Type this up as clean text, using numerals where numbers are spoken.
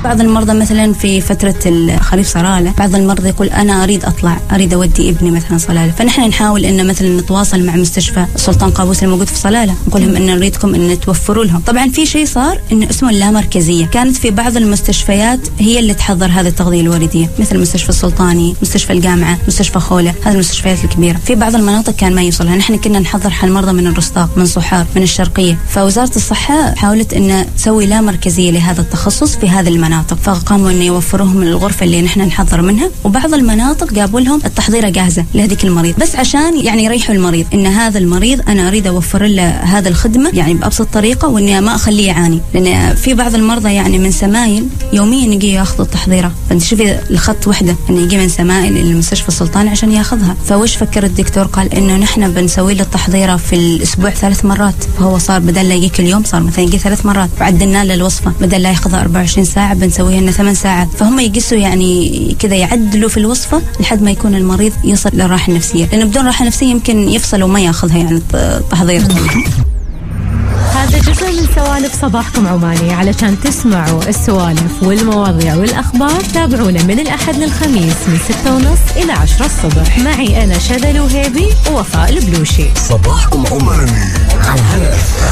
بعض المرضى مثلا في فترة الخريف صلالة، بعض المرضى يقول أنا أريد أطلع، أريد أودي ابني مثلا صلالة، فنحن نحاول إن مثلا نتواصل مع مستشفى سلطان قابوس الموجود في صلالة، نقول لهم إن نريدكم إن توفروا لهم. طبعا في شيء صار إن اسمه اللامركزية، كانت في بعض المستشفيات هي اللي تحضر هذه التغذية الوردية، مثل مستشفى السلطاني، مستشفى الجامعة، مستشفى خولة، هذه المستشفيات الكبيرة. في بعض المناطق كان ما يوصلها، نحن كنا نحضر حال مرضى من الرستاق، من صحار، من الشرقية، فوزارة الصحة حاولت إن تسوي لامركزية لهذا التخصص في هذه المناطق، فقاموا إن يوفروهم من الغرفة اللي نحن نحضر منها، وبعض المناطق جابوا لهم التحضيرة جاهزة لهذيك المريض، بس عشان يعني يريحوا المريض إن هذا المريض أنا أريد أوفر له هذا الخدمة يعني بأبسط طريقة، وإني ما أخليه يعاني، لأن في بعض المرضى يعني من سمايل يوميا يجي ياخذ التحضيرة، فأنت شوفي الخط وحدة إنه يجي من سمايل إلى المستشفى السلطاني عشان ياخذها. فوش فكر الدكتور؟ قال إنه نحن بنسوي له التحضيرة في الأسبوع 3 مرات، فهو صار بدل لا يجي كل يوم صار مثلا يجي 3 مرات، وعدلنا له الوصفة بدل لا ياخذها 24 ساعة بنسويها لنا 8 ساعات، فهم يقيسوا يعني كذا يعدلوا في الوصفة لحد ما يكون المريض يصل للراحة النفسية، لأنه بدون راحة نفسية يمكن يفصل وما ياخذها يعني التحضير. هذا جزء من سوالف صباحكم عماني. علشان تسمعوا السوالف والمواضيع والأخبار تابعونا من الأحد للخميس من 6:30 إلى 10 الصبح. معي أنا شذى الوهيبي ووفاء البلوشي. صباحكم عماني.